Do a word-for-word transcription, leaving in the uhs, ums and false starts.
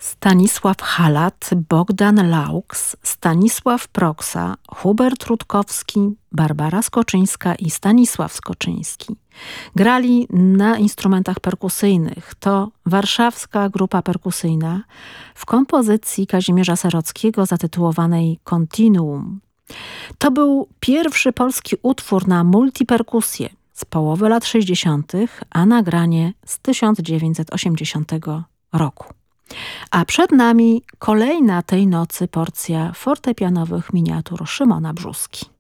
Stanisław Halat, Bogdan Laux, Stanisław Proksa, Hubert Rutkowski, Barbara Skoczyńska i Stanisław Skoczyński. Grali na instrumentach perkusyjnych. To warszawska grupa perkusyjna w kompozycji Kazimierza Serockiego zatytułowanej Continuum. To był pierwszy polski utwór na multiperkusję z połowy lat sześćdziesiątych, a nagranie z tysiąc dziewięćset osiemdziesiątego roku. A przed nami kolejna tej nocy porcja fortepianowych miniatur Szymona Brzóski.